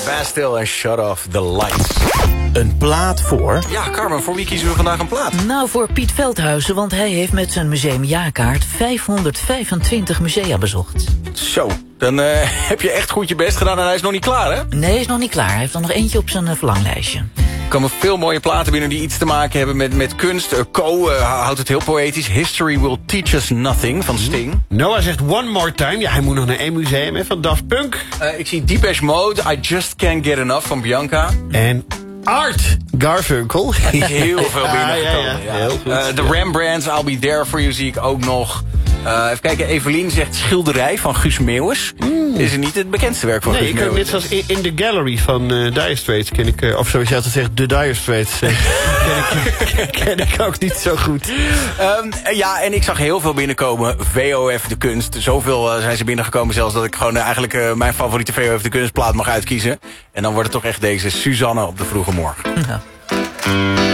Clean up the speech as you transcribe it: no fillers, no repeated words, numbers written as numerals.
Bastille en Shut Off the Lights. Een plaat voor... Ja, Carmen, voor wie kiezen we vandaag een plaat? Nou, voor Piet Veldhuizen, want hij heeft met zijn museumjaarkaart 525 musea bezocht. Zo, dan heb je echt goed je best gedaan en hij is nog niet klaar, hè? Nee, hij is nog niet klaar. Hij heeft er nog eentje op zijn verlanglijstje. Er komen veel mooie platen binnen die iets te maken hebben met kunst. Houdt het heel poëtisch. History Will Teach Us Nothing van Sting. Noah zegt One More Time. Ja, hij moet nog naar één museum hè, van Daft Punk. Ik zie Depeche Mode, I Just Can't Get Enough van Bianca. En Art Garfunkel. Heel veel binnengekomen. Ja. Heel goed. De Rembrandts, I'll Be There For You zie ik ook nog. Even kijken, Evelien zegt Schilderij van Guus Meeuwis. Is er niet het bekendste werk van Guus Meeuwis? Nee, net zoals In the Gallery van Dire Straits ken ik... of zoals je altijd zegt, de Dire Straits. ken ik ook niet zo goed. Ja, en ik zag heel veel binnenkomen. VOF de Kunst. Zoveel zijn ze binnengekomen zelfs dat ik gewoon eigenlijk mijn favoriete VOF de Kunstplaat mag uitkiezen. En dan wordt het toch echt deze Suzanne op de vroege morgen. Ja.